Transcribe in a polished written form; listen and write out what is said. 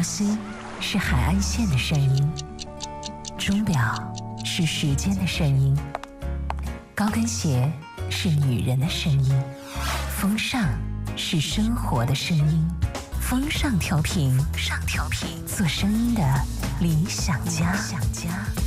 机是海岸线的声音，钟表是时间的声音，高跟鞋是女人的声音，风尚是生活的声音。风尚调频，做声音的理想家。